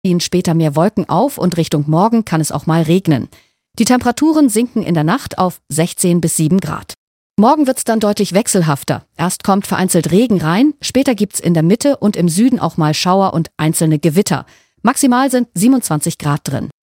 Ziehen später mehr Wolken auf und Richtung Morgen kann es auch mal regnen. Die Temperaturen sinken in der Nacht auf 16 bis 7 Grad. Morgen wird's dann deutlich wechselhafter. Erst kommt vereinzelt Regen rein, später gibt's in der Mitte und im Süden auch mal Schauer und einzelne Gewitter. Maximal sind 27 Grad drin.